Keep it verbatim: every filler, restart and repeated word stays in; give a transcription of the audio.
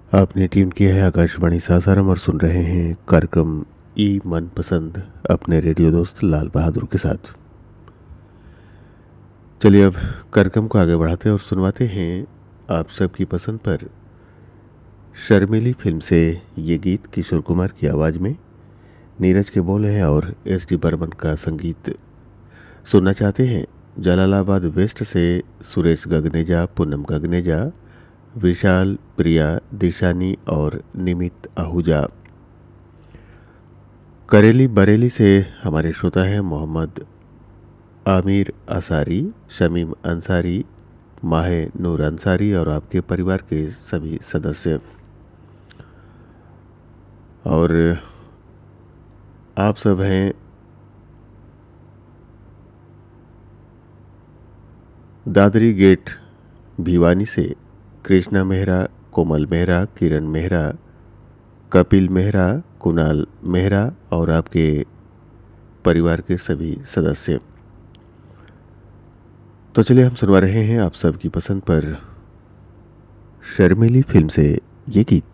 आपने ट्यून किया है आकाशवाणी सासाराम और सुन रहे हैं कार्यक्रम ई मन पसंद अपने रेडियो दोस्त लाल बहादुर के साथ। चलिए अब कार्यक्रम को आगे बढ़ाते हैं और सुनवाते हैं आप सबकी पसंद पर शर्मीली फिल्म से ये गीत किशोर कुमार की आवाज़ में। नीरज के बोल हैं और एस डी बर्मन का संगीत। सुनना चाहते हैं जलालाबाद वेस्ट से सुरेश गगनेजा, पूनम गगनेजा, विशाल, प्रिया, दिशानी और निमित आहूजा। करेली बरेली से हमारे श्रोता हैं मोहम्मद आमिर अंसारी, शमीम अंसारी, माहे नूर अंसारी और आपके परिवार के सभी सदस्य। और आप सब हैं दादरी गेट भिवानी से कृष्णा मेहरा, कोमल मेहरा, किरण मेहरा, कपिल मेहरा, कुणाल मेहरा और आपके परिवार के सभी सदस्य। तो चलिए हम सुनवा रहे हैं आप सबकी पसंद पर शर्मीली फिल्म से ये गीत।